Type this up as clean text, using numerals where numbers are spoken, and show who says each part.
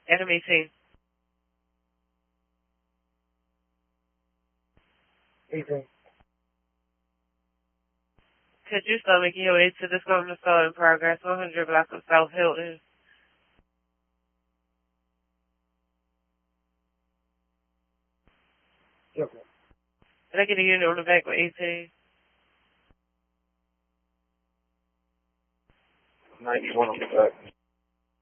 Speaker 1: Adam 18.
Speaker 2: 18.
Speaker 1: Could you start making your way to the Sumner store in progress, 100 block of South Hilton?
Speaker 2: Okay.
Speaker 1: Can I get a unit on the back with 18?
Speaker 2: 91 on the back.